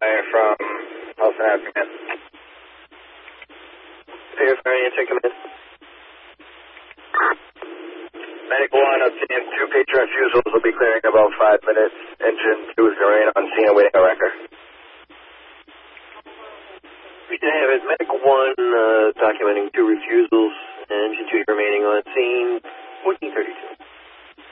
from Nelson Ave. Command. Fire Fire, check command. Medic 1, obtained 2 patient refusals. Will be clearing in about 5 minutes. Engine 2 is going to remain on scene awaiting a wrecker. We should have it. Medic 1 documenting 2 refusals. Engine 2 remaining on scene. 1432.